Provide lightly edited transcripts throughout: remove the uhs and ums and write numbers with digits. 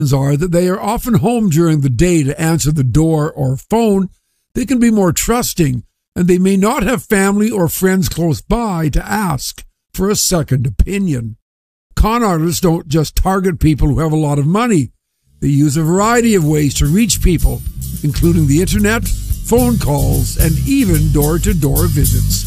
are that they are often home during the day to answer the door or phone. They can be more trusting, and they may not have family or friends close by to ask for a second opinion. Con artists don't just target people who have a lot of money. They use a variety of ways to reach people, including the internet, phone calls, and even door-to-door visits.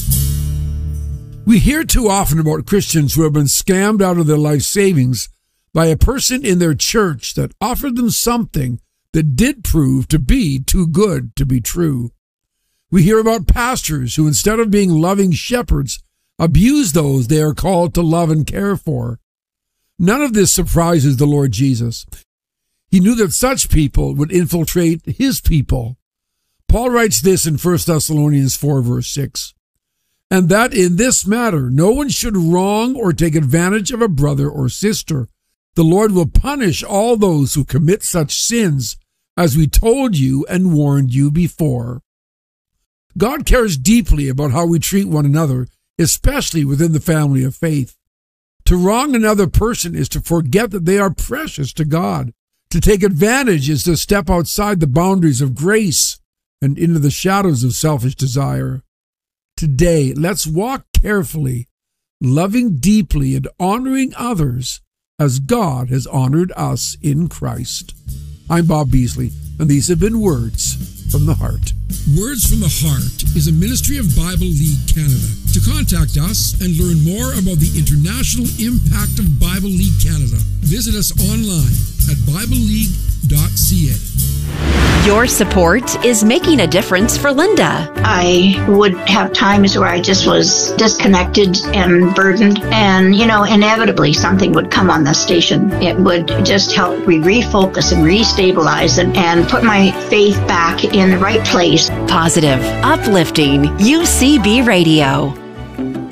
We hear too often about Christians who have been scammed out of their life savings by a person in their church that offered them something that did prove to be too good to be true. We hear about pastors who, instead of being loving shepherds, abuse those they are called to love and care for. None of this surprises the Lord Jesus. He knew that such people would infiltrate his people. Paul writes this in 1 Thessalonians 4, verse 6, "And that in this matter no one should wrong or take advantage of a brother or sister. The Lord will punish all those who commit such sins, as we told you and warned you before." God cares deeply about how we treat one another, especially within the family of faith. To wrong another person is to forget that they are precious to God. To take advantage is to step outside the boundaries of grace and into the shadows of selfish desire. Today, let's walk carefully, loving deeply and honoring others as God has honored us in Christ. I'm Bob Beasley, and these have been Words from the Heart. Words from the Heart is a ministry of Bible League Canada. To contact us and learn more about the international impact of Bible League Canada, visit us online at BibleLeague.ca. Your support is making a difference for Linda. I would have times where I just was disconnected and burdened, and, inevitably something would come on the station. It would just help me refocus and restabilize and put my faith back in the right place. Positive, uplifting UCB Radio.